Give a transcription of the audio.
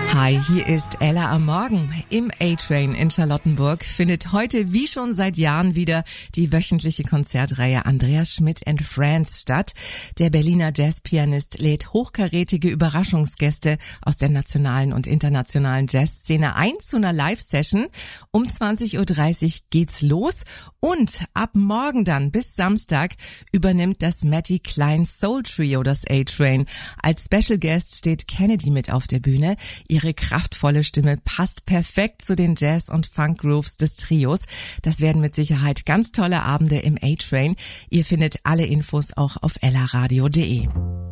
Hi, hier ist Ella am Morgen. Im A-Train in Charlottenburg findet heute wie schon seit Jahren wieder die wöchentliche Konzertreihe Andreas Schmidt and Friends statt. Der Berliner Jazzpianist lädt hochkarätige Überraschungsgäste aus der nationalen und internationalen Jazzszene ein zu einer Live-Session. Um 20.30 Uhr geht's los und ab morgen dann bis Samstag übernimmt das Matty Klein Soul Trio das A-Train. Als Special Guest steht Kennedy mit auf der Bühne. Ihre kraftvolle Stimme passt perfekt zu den Jazz- und Funk-Grooves des Trios. Das werden mit Sicherheit ganz tolle Abende im A-Train. Ihr findet alle Infos auch auf ellaradio.de.